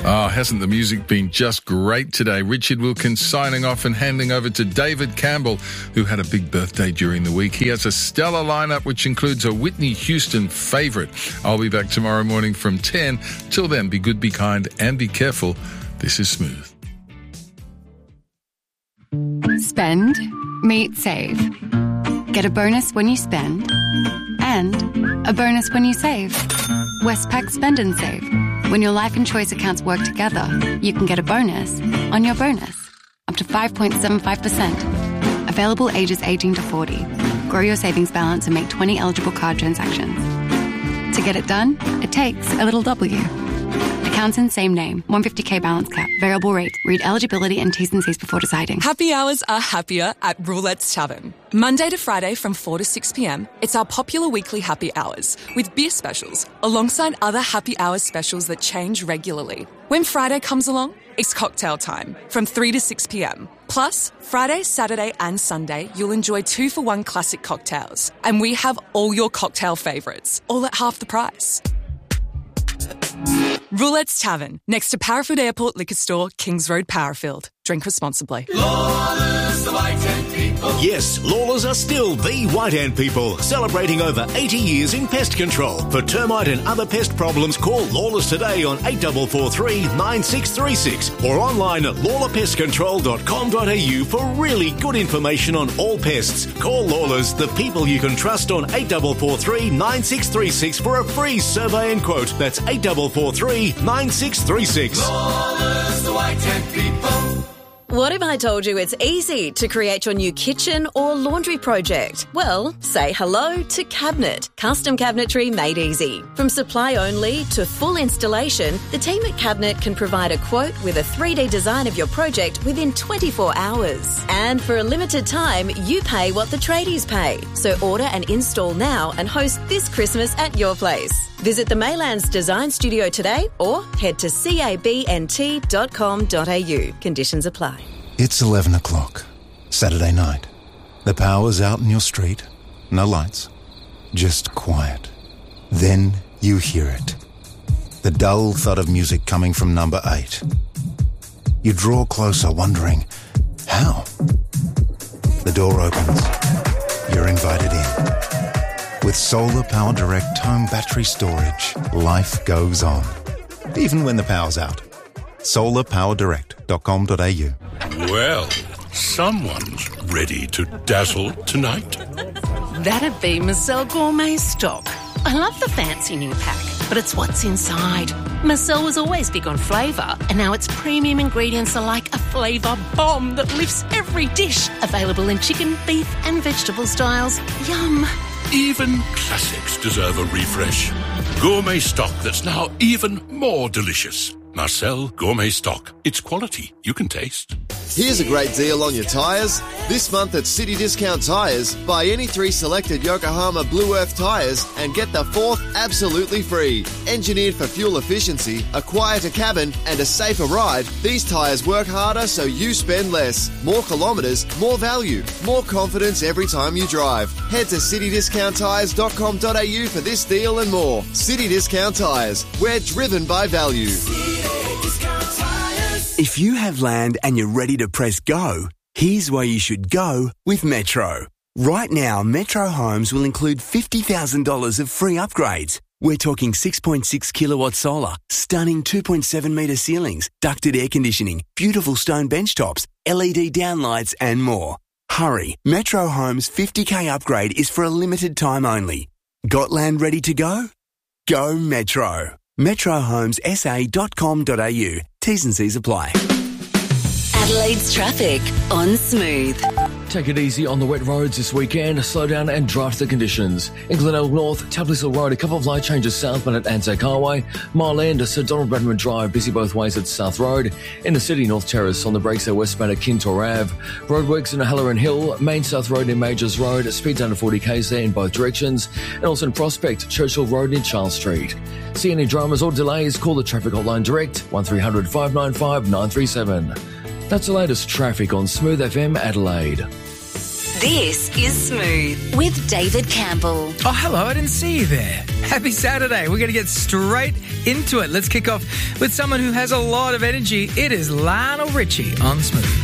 Oh, hasn't the music been just great today? Richard Wilkins signing off and handing over to David Campbell, who had a big birthday during the week. He has a stellar lineup, which includes a Whitney Houston favourite. I'll be back tomorrow morning from 10. Till then, be good, be kind, and be careful. This is Smooth. Spend, meet, save. Get a bonus when you spend and a bonus when you save. Westpac Spend and Save. When your life and choice accounts work together, you can get a bonus on your bonus, up to 5.75%. Available ages 18 to 40. Grow your savings balance and make 20 eligible card transactions. To get it done, it takes a little W. Accounts in same name. 150k balance cap. Variable rate. Read eligibility and T's and C's before deciding. Happy hours are happier at Roulette's Tavern. Monday to Friday from 4 to 6 p.m, it's our popular weekly happy hours with beer specials alongside other happy hours specials that change regularly. When Friday comes along, it's cocktail time from 3 to 6 p.m. Plus, Friday, Saturday and Sunday, you'll enjoy 2-for-1 classic cocktails. And we have all your cocktail favourites, all at half the price. Roulette's Tavern, next to Parafield Airport Liquor Store, Kings Road, Parafield. Drink responsibly. Lawless, the White Ant people. Yes, Lawless are still the White Ant people, celebrating over 80 years in pest control. For termite and other pest problems, call Lawless today on 8443 9636 or online at lawlerpestcontrol.com.au for really good information on all pests. Call Lawless, the people you can trust, on 8443 9636 for a free survey and quote. That's 8443 9636. Lawless, the White Ant people. What if I told you it's easy to create your new kitchen or laundry project? Well, say hello to Cabinet. Custom cabinetry made easy. From supply only to full installation, the team at Cabinet can provide a quote with a 3D design of your project within 24 hours. And for a limited time, you pay what the tradies pay. So order and install now and host this Christmas at your place. Visit the Maylands Design Studio today or head to cabnt.com.au. Conditions apply. It's 11 o'clock, Saturday night. The power's out in your street. No lights, just quiet. Then you hear it. The dull thud of music coming from number 8. You draw closer, wondering, how? The door opens. You're invited in. With Solar Power Direct home battery storage, life goes on. Even when the power's out. solarpowerdirect.com.au. Well, someone's ready to dazzle tonight. That'd be Marcel Gourmet Stock. I love the fancy new pack, but it's what's inside. Marcel was always big on flavour, and now its premium ingredients are like a flavour bomb that lifts every dish. Available in chicken, beef and vegetable styles. Yum. Even classics deserve a refresh. Gourmet Stock that's now even more delicious. Marcel Gourmet Stock. It's quality you can taste. Here's a great deal on your tyres. This month at City Discount Tyres, buy any 3 selected Yokohama Blue Earth tyres and get the 4th absolutely free. Engineered for fuel efficiency, a quieter cabin and a safer ride, these tyres work harder so you spend less. More kilometres, more value, more confidence every time you drive. Head to citydiscounttyres.com.au for this deal and more. City Discount Tyres. We're driven by value. If you have land and you're ready to press go, here's where you should go with Metro. Right now, Metro Homes will include $50,000 of free upgrades. We're talking 6.6 kilowatt solar, stunning 2.7 metre ceilings, ducted air conditioning, beautiful stone bench tops, LED downlights and more. Hurry, Metro Homes' 50k upgrade is for a limited time only. Got land ready to go? Go Metro. metrohomessa.com.au. T's and C's apply. Adelaide's traffic on Smooth. Take it easy on the wet roads this weekend. Slow down and drive the conditions. In Glenelg North, Tapley Hill Road, a couple of light changes southbound at Anzac Highway. Mile End, Sir Donald Bradman Drive, busy both ways at South Road. In the city, North Terrace on the brakes there westbound at Kintor Ave. Roadworks in Halloran Hill, Main South Road in Majors Road, speeds under 40 k's there in both directions. And also in Prospect, Churchill Road in Charles Street. See any dramas or delays, call the traffic hotline direct, 1300 595 937. That's the latest traffic on Smooth FM Adelaide. This is Smooth with David Campbell. Oh, hello, I didn't see you there. Happy Saturday. We're going to get straight into it. Let's kick off with someone who has a lot of energy. It is Lionel Richie on Smooth.